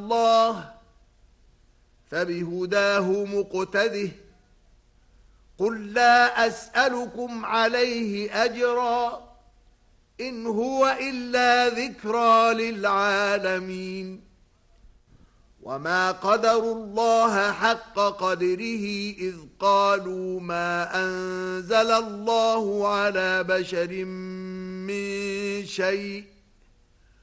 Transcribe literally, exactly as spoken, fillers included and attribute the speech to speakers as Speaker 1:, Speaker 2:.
Speaker 1: الله فبهداه مقتده قل لا أسألكم عليه أجرا إن هو إلا ذكرى للعالمين وما قدروا الله حق قدره إذ قالوا ما أنزل الله على بشر من شيء